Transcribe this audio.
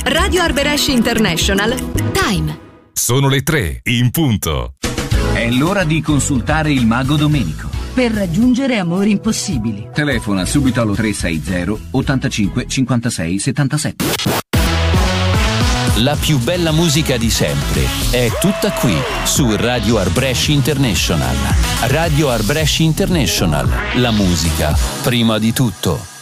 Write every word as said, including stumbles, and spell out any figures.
Radio Arbëresh International. Time. Sono le tre in punto. È l'ora di consultare il mago Domenico. Per raggiungere amori impossibili. Telefona subito allo tre sei zero ottantacinque cinquantasei settantasette. La più bella musica di sempre è tutta qui su Radio Arbëresh International. Radio Arbëresh International. La musica prima di tutto.